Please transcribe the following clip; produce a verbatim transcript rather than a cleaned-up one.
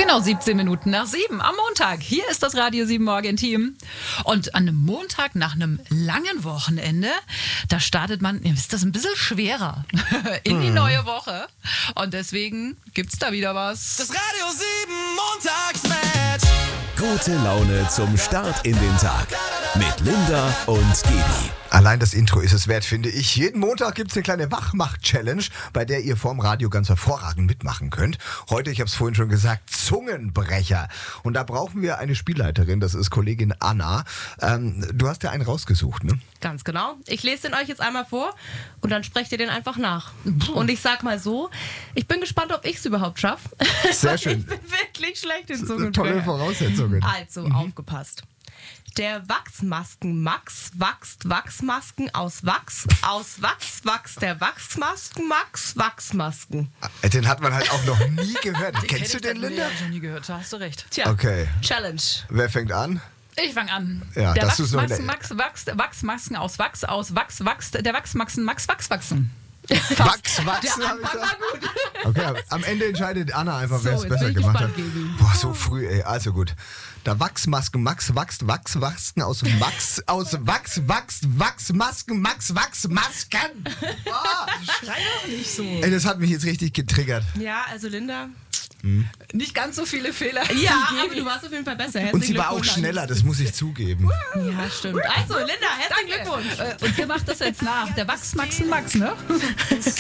Genau siebzehn Minuten nach sieben am Montag. Hier ist das Radio sieben Morgen-Team. Und an einem Montag nach einem langen Wochenende, da startet man, ihr wisst das, ein bisschen schwerer in die neue Woche. Und deswegen gibt's da wieder was. Das Radio sieben Montagsmatch. Gute Laune zum Start in den Tag mit Linda und Gaby. Allein das Intro ist es wert, finde ich. Jeden Montag gibt es eine kleine Wachmacht-Challenge, bei der ihr vorm Radio ganz hervorragend mitmachen könnt. Heute, ich habe es vorhin schon gesagt, Zungenbrecher. Und da brauchen wir eine Spielleiterin, das ist Kollegin Anna. Ähm, du hast ja einen rausgesucht, ne? Ganz genau. Ich lese den euch jetzt einmal vor und dann sprecht ihr den einfach nach. Und ich sag mal so, ich bin gespannt, ob ich es überhaupt schaffe. Sehr schön. Ich bin wirklich schlecht in Tolle Zungenbrecher. Voraussetzungen. Also, aufgepasst. Der Wachsmasken-Max wächst Wachsmasken aus Wachs, aus Wachs, Wachs. Der Wachsmasken-Max, Wachsmasken. Den hat man halt auch noch nie gehört. Kennst du den, Linda? Nee, hab ich noch nie gehört, da hast du recht. Tja, Okay. Challenge. Wer fängt an? Ich fange an. Ja, der dass du's noch in Wachsmasken, der- Max, Wachs, Wachsmasken aus Wachs, aus Wachs, Wachs, der Wachsmasken, Max, Wachs, wachsen. Wachs, Wachs, Der hab ich Anfang gesagt. war gut. Okay, am Ende entscheidet Anna einfach, wer es jetzt besser bin ich gemacht gespannt, hat. Gaby. Boah, so früh, ey. Also gut. Da Wachsmasken, Max, Wachs, Wachs, Wachsen aus Wachs, aus Wachs, Wachs, Wachsmasken, Max, Wachsmasken. Boah, Schrei doch nicht so. ey, das hat mich jetzt richtig getriggert. Ja, also Linda. Nicht ganz so viele Fehler. Ja, aber du warst auf jeden Fall besser. Und Herzlichen sie war auch Glückwunsch. schneller, das muss ich zugeben. Ja, stimmt. Also, Linda, herzlichen Glückwunsch. Äh, Und ihr macht das jetzt nach. Der Wachsmaxen Max, ne?